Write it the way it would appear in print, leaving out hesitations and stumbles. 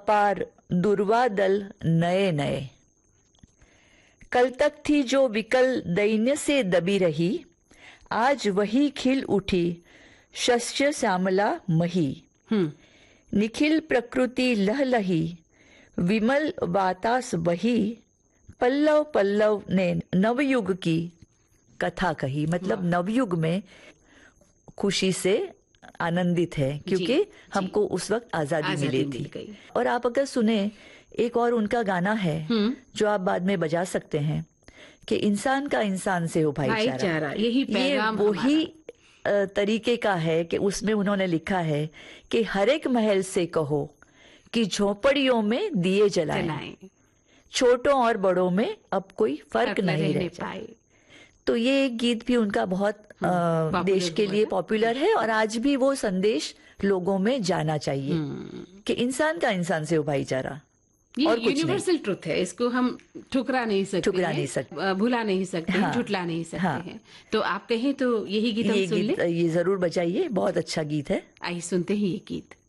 अपार दुर्वा दल नए नए। कल तक थी जो विकल दैन्य से दबी रही, आज वही खिल उठी शस्य श्यामला मही। निखिल प्रकृति लहलही, विमल वातास बही, पल्लव पल्लव ने नवयुग की कथा कही। मतलब नवयुग में खुशी से आनंदित है क्योंकि हमको उस वक्त आजादी मिली थी। और आप अगर सुने, एक और उनका गाना है जो आप बाद में बजा सकते हैं कि इंसान का इंसान से हो भाईचारा। यही पैगाम वही तरीके का है कि उसमें उन्होंने लिखा है कि हर एक महल से कहो कि झोपड़ियों में दिए जलाएं, छोटों और बड़ों में अब कोई फर्क नहीं रह पाए। तो ये एक गीत भी उनका बहुत देश के लिए पॉपुलर है और आज भी वो संदेश लोगों में जाना चाहिए कि इंसान का इंसान से हो भाईचारा। ये यूनिवर्सल ट्रुथ है, इसको हम ठुकरा नहीं सकते, भुला नहीं सकते, झुटला नहीं सकते हैं। तो आप कहें तो यही गीत हम सुन लें? ये जरूर बजाइए, बहुत अच्छा गीत है। आइए सुनते हैं ये गीत।